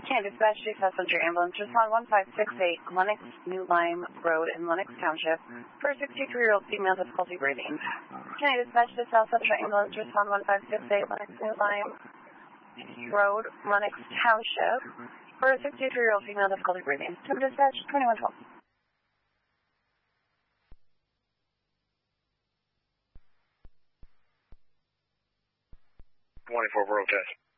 Can I dispatch to South Central Ambulance? Respond 1568 Lennox New Lime Road in Lennox Township for a 63-year-old female difficulty breathing. Can I dispatch to South Central Ambulance? Respond 1568 Lennox New Lime Road, Lennox Township for a 63-year-old female difficulty breathing. To dispatch 2112. 24 World Test.